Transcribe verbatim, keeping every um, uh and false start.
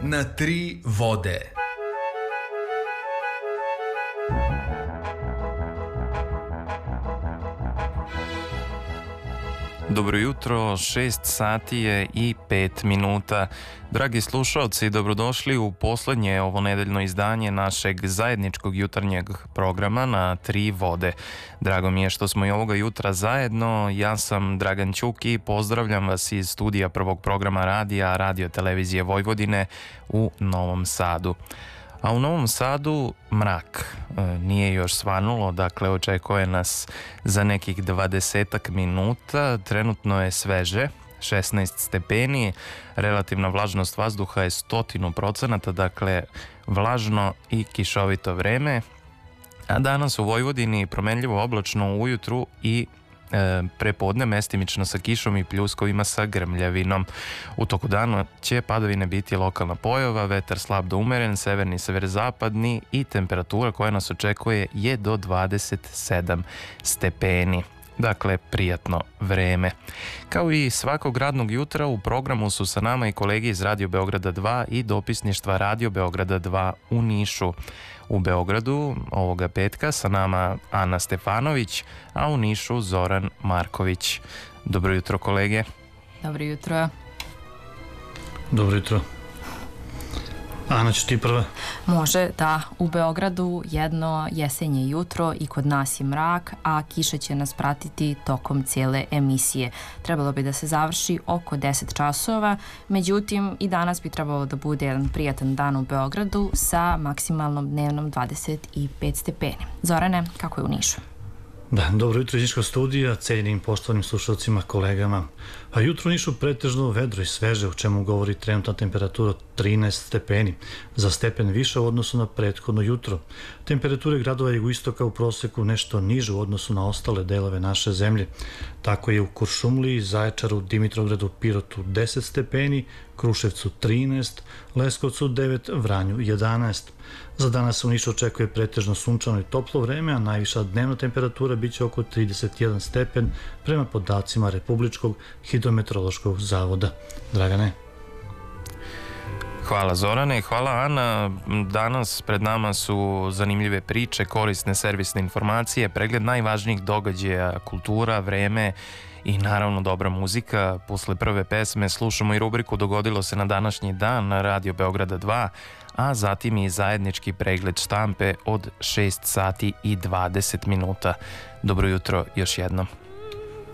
na tri vode. Dobro jutro, šest sati je i pet minuta. Dragi slušalci, dobrodošli u poslednje ovo nedeljno izdanje našeg zajedničkog jutarnjeg programa na tri vode. Drago mi je što smo i ovoga jutra zajedno. Ja sam Dragan Ćuk i pozdravljam vas iz studija prvog programa radija Radio Televizije Vojvodine u Novom Sadu. A u Novom Sadu mrak, e, nije još svanulo, dakle očekuje nas za nekih dvadesetak minuta, trenutno je sveže, šesnaest stepeni, relativna vlažnost vazduha je stotinu procenata, dakle vlažno i kišovito vreme, a danas u Vojvodini promenljivo oblačno ujutru i E, prepodne mestimično sa kišom i pljuskovima sa grmljavinom. U toku dana će padavine biti lokalna pojava, vetar slab do umeren, severni, severozapadni i temperatura koja nas očekuje je do dvadeset sedam stepeni. Dakle, prijatno vreme. Kao i svakog radnog jutra u programu su sa nama i kolege iz Radio Beograda dva i dopisništva Radio Beograda dva u Nišu. U Beogradu ovoga petka sa nama Ana Stefanović, a u Nišu Zoran Marković. Dobro jutro, kolege. Dobro jutro. Dobro jutro. Ana, ću ti prva? Može, da. U Beogradu jedno jesenje jutro i kod nas je mrak, a kiša će nas pratiti tokom cijele emisije. Trebalo bi da se završi oko deset časova, međutim i danas bi trebalo da bude jedan prijatan dan u Beogradu sa maksimalnom dnevnom dvadeset pet stepeni. Zorane, kako je u Nišu? Da, dobro jutro iz Niškog studija, cijenjenim poštovanim slušalcima, kolegama. A jutro u Nišu pretežno vedro i sveže, o čemu govori trenutna temperatura od trinaest stepeni, za stepen više u odnosu na prethodno jutro. Temperature gradova jugoistoka u proseku nešto niže u odnosu na ostale delove naše zemlje. Tako je u Kuršumliji, Zaječaru, Dimitrovgradu, Pirotu deset stepeni, Kruševcu trinaest, Leskovcu devet, Vranju jedanaest. Za danas u Nišu očekuje pretežno sunčano i toplo vreme, a najviša dnevna temperatura biće oko trideset jedan stepen prema podacima Republičkog hidrometeorološkog zavoda. Dragane. Hvala Zorane, hvala Ana. Danas pred nama su zanimljive priče, korisne servisne informacije, pregled najvažnijih događaja, kultura, vreme i naravno dobra muzika. Posle prve pesme slušamo i rubriku Dogodilo se na današnji dan na Radio Beograda dva, a zatim i zajednički pregled štampe od šest sati i dvadeset minuta. Dobro jutro još jednom.